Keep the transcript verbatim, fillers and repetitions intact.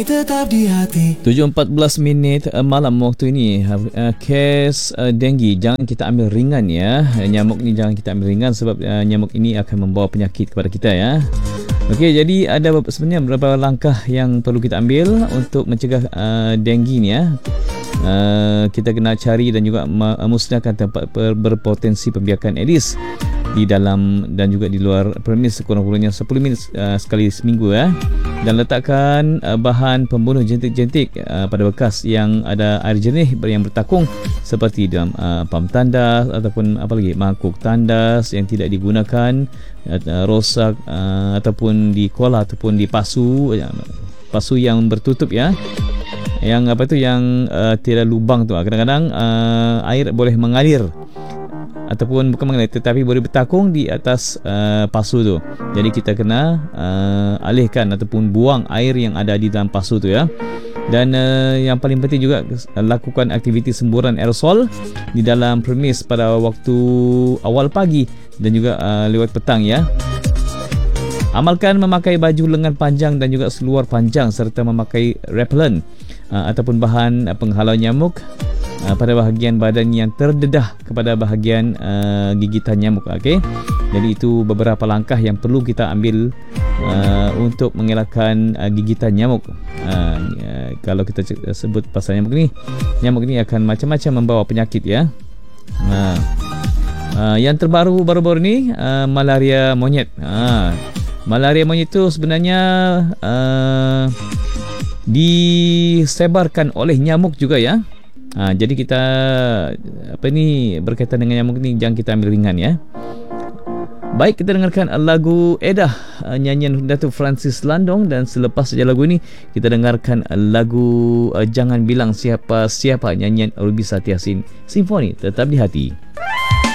Tetap di hati. tujuh empat belas minit uh, malam waktu ini. uh, Kes uh, denggi jangan kita ambil ringan ya. Uh, nyamuk ni jangan kita ambil ringan sebab uh, nyamuk ini akan membawa penyakit kepada kita ya. Okey, jadi ada sebenarnya beberapa langkah yang perlu kita ambil untuk mencegah uh, denggi ni ya. Uh, kita kena cari dan juga musnahkan tempat berpotensi pembiakan Aedes di dalam dan juga di luar premis sekurang-kurangnya sepuluh minit uh, sekali seminggu ya. Dan letakkan uh, bahan pembunuh jentik-jentik uh, pada bekas yang ada air jernih yang bertakung seperti dalam uh, pam tandas ataupun apa lagi mangkuk tandas yang tidak digunakan, uh, rosak uh, ataupun di kola ataupun di pasu uh, pasu yang bertutup ya. Yang apa tu yang uh, tiada lubang tu. Kadang-kadang uh, air boleh mengalir ataupun bukan mengalir tetapi boleh bertakung di atas uh, pasu tu. Jadi kita kena uh, alihkan ataupun buang air yang ada di dalam pasu tu ya. Dan uh, yang paling penting juga uh, lakukan aktiviti semburan aerosol di dalam premis pada waktu awal pagi dan juga uh, lewat petang ya. Amalkan memakai baju lengan panjang dan juga seluar panjang serta memakai repellent uh, ataupun bahan uh, penghalau nyamuk uh, pada bahagian badan yang terdedah kepada bahagian uh, gigitan nyamuk. Okey. Jadi itu beberapa langkah yang perlu kita ambil uh, untuk mengelakkan uh, gigitan nyamuk. Uh, uh, kalau kita sebut pasal nyamuk ni, nyamuk ni akan macam-macam membawa penyakit ya. Uh, uh, yang terbaru baru-baru ni uh, malaria monyet. Uh, Malaria monyet itu sebenarnya uh, disebarkan oleh nyamuk juga ya. Ha, jadi kita apa ni berkaitan dengan nyamuk ni jangan kita ambil ringan ya. Baik, kita dengarkan lagu Edah uh, nyanyian Datuk Francis Landong, dan selepas saja lagu ini kita dengarkan lagu uh, Jangan Bilang Siapa Siapa nyanyian Ruby Satiasin Simfoni. Tetap di hati.